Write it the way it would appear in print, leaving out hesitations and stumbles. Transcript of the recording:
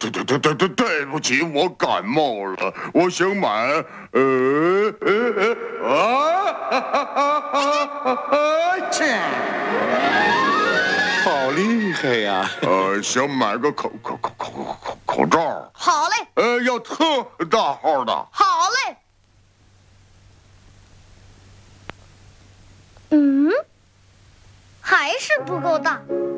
对不起，我感冒了，我想买切， 好厉害呀！ 想买个口罩。 好嘞， 要特大号的。 好嘞。还是不够大。